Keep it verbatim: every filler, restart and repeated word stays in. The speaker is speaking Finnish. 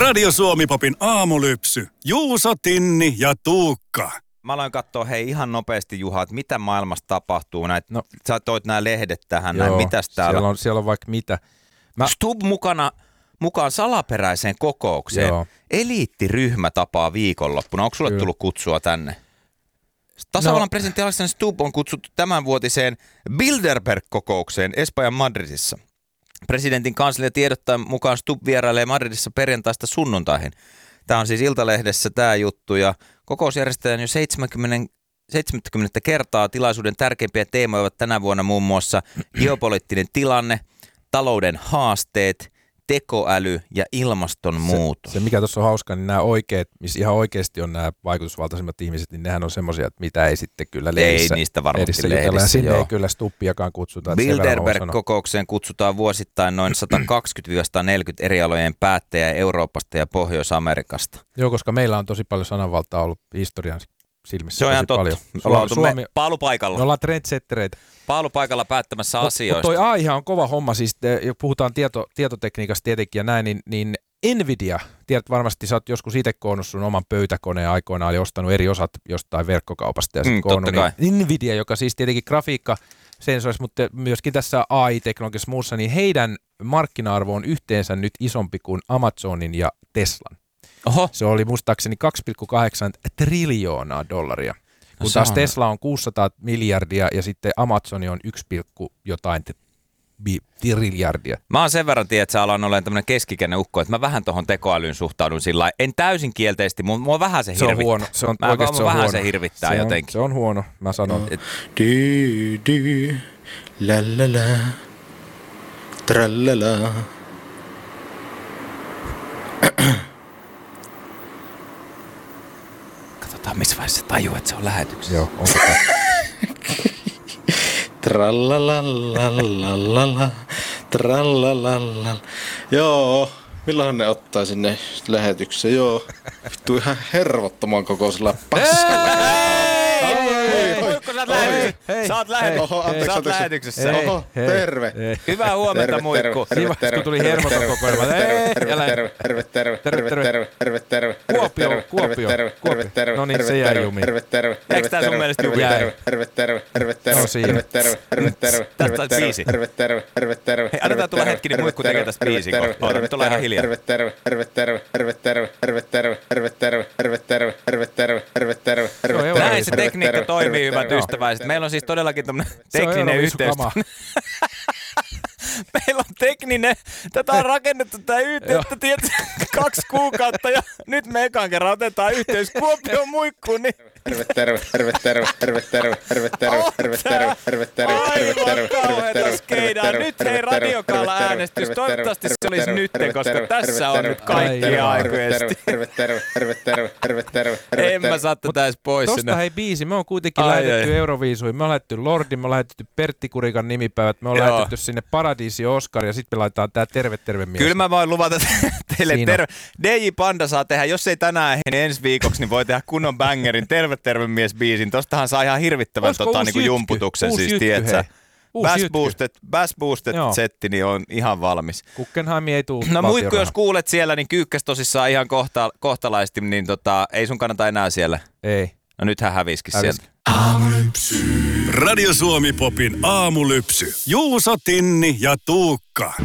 Radio Suomi-popin aamulypsy. Juuso, Tinni ja Tuukka. Mä aloin katsoa hei ihan nopeasti, Juha, että mitä maailmassa tapahtuu. Näit, no, sä toit nämä lehdet tähän, joo, näin, mitäs täällä? Siellä on, siellä on vaikka mitä. Mä... Stubb mukana, mukaan salaperäiseen kokoukseen. Joo. Eliittiryhmä tapaa viikonloppuna. Onko sulle Kyllä. tullut kutsua tänne? Tasavallan no. presidentti Alexander Stubb on kutsuttu tämänvuotiseen Bilderberg-kokoukseen Espanjan Madridissa. Presidentin kanslia tiedottaa mukaan Stubb vierailee Madridissa perjantaista sunnuntaihin. Tämä on siis Iltalehdessä tämä juttu ja kokous järjestetään jo seitsemänkymmentä, seitsemänkymmentä kertaa. Tilaisuuden tärkeimpiä teemoja ovat tänä vuonna muun muassa geopoliittinen tilanne, talouden haasteet, tekoäly ja ilmastonmuutos. Se, se mikä tuossa on hauska, niin nämä oikeat, missä ihan oikeasti on nämä vaikutusvaltaisimmat ihmiset, niin nehän on semmoisia, että mitä ei sitten kyllä lehdissä. Ei niistä varmasti lehdissä. Sinne ei kyllä Stubbiakaan kutsuta. Bilderberg-kokoukseen kutsutaan vuosittain noin sata kaksikymmentä sata neljäkymmentä eri alojen päättäjää Euroopasta ja Pohjois-Amerikasta. Joo, koska meillä on tosi paljon sananvaltaa ollut historian silmissä. Se on ihan totta. Suomi, Suomi, paalupaikalla. Me ollaan trendsettereitä. Paalupaikalla päättämässä Mut, asioista. Mutta toi A I on kova homma, siis jos puhutaan tieto, tietotekniikasta tietenkin ja näin, niin, niin Nvidia, tiedät varmasti, sä oot joskus itse koonnut sun oman pöytäkoneen aikoinaan, eli ostanut eri osat jostain verkkokaupasta ja sitten mm, koonnut, niin Nvidia, joka siis tietenkin grafiikka, sensorissa, mutta myöskin tässä A I-teknologiassa muussa, niin heidän markkina-arvo on yhteensä nyt isompi kuin Amazonin ja Teslan. Oho. Se oli muistaakseni kaksi pilkku kahdeksan triljoonaa dollaria. Kun no, taas on... Tesla on kuusisataa miljardia ja sitten Amazoni on yksi pilkku jotain triljardia. Mä oon sen verran tiedä, että sä alan olemaan tämmönen keskikäinen ukko, että mä vähän tohon tekoälyyn suhtaudun sillä lailla. En täysin kielteisesti, mutta mua vähän se hirvittää. Se on huono. Se on, mä oikeasti se on vähän huono. se hirvittää se on, jotenkin. Se on huono, mä sanon. Et... Dy, dy, la la la, trallala. Katsotaan, missä vaiheessa tajuu, että se on lähetyksessä. Joo, onko tämä? Trallalallalala, trallalalala. Joo, milloin ne ottaa sinne lähetykseen? Joo, vittu ihan hervottoman kokoisella paskalla. Muikko, sä oot lähetyksessä. Sä oot lähetyksessä. Oho, terve. Hyvää huomenta, Muikku. Kiva, kun tuli hermoton kokoelma. Terve, terve, terve, terve, terve, terve, terve, terve, Kuopio, Kuopio, Kuopio. No niin, se jäi jumiin. Eikö tää sun mielestä jumiin? Terve, terve, terve, terve, terve, terve, terve, terve, terve, Tästä on biisi. terve, terve, terve, terve. Hei, annetaan tulla hetki, niin Muikku tekee tästä biisin kohta. Nyt ollaan ihan hiljaa. Terve, terve, terve, terve, terve, terve, terve, terve, terve, terve, terve, terve, terve, terve, terve, terve. Näin se tekniikka toimii, hyvät ystäväiset. Meillä on siis todellakin tämmöinen tekninen yhteys. Meillä on tekninen, tätä on rakennettu tää yhteyttä tietysti kaksi kuukautta ja nyt me ekan kerran otetaan yhteys Kuopion Muikkuun, niin terve, terve, terve, terve, terve, terve, terve, terve, terve, terve, terve, terve, aivan kauheeta skeidaan. Nyt hei radiokaala äänestys, toivottavasti se olisi nytten, koska tässä on nyt kaikki aikuisesti. Terve, terve, terve, terve, terve, terve, terve. En mä saa tätä edes pois sinne. Tosta hei biisi, me on kuitenkin lähetetty Euroviisuihin, me on lähetetty Lordin, me on lähetetty Pertti Kurikan nimipäivät, me on lähetetty sinne Paradiisi Oscar ja sitten me laitetaan tää terve terve mies. Kyllä mä voin luvata teille terve. D J Panda saa tehdä, jos ei tänään niin ensi viikoksi, niin voi tehdä kunnon bangerin terve terve mies biisin. Tostahan saa ihan hirvittävän tota, niinku jumputuksen siis, tietsä. Bass boosted, bass boosted setti niin on ihan valmis. Guggenheim ei tuu. No Muikku, jos kuulet siellä, niin kyykkäs tosissaan ihan kohta, kohtalaisesti, niin tota, ei sun kannata enää siellä. Ei. No nythän häviskin sieltä. Aamulypsy. Radio Suomi-popin aamulypsy. Juuso, Tinni ja Tuukka.